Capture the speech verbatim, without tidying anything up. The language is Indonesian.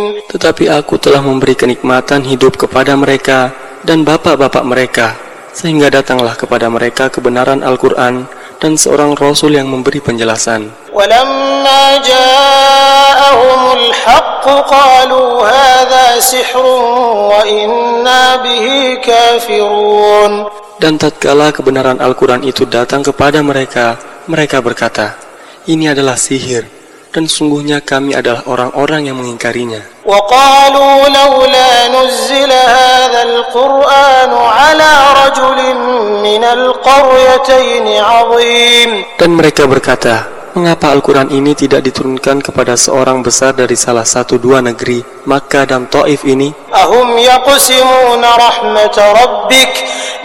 Tetapi aku telah memberi kenikmatan hidup kepada mereka dan bapak-bapak mereka, sehingga datanglah kepada mereka kebenaran Al-Quran dan seorang Rasul yang memberi penjelasan. وَلَمَّا جَاءَهُمُ الْحَقُّ قَالُوا هَذَا سِحْرٌ وَإِنَّا بِهِ كَافِرُونَ. Dan tatkala kebenaran Al-Quran itu datang kepada mereka, mereka berkata, ini adalah sihir, dan sungguhnya kami adalah orang-orang yang mengingkarinya. وَقَالُوا لَوْلَا نُزِّلَ هَذَا الْقُرْآنُ عَلَى رَجُلٍ مِّنَ الْقَرْيَتَيْنِ عَظِيمٍ. Dan mereka berkata, mengapa Al-Quran ini tidak diturunkan kepada seorang besar dari salah satu dua negeri, Makkah dan Taif ini? أَهُمْ يَقْسِمُونَ رَحْمَةَ رَبِّكَ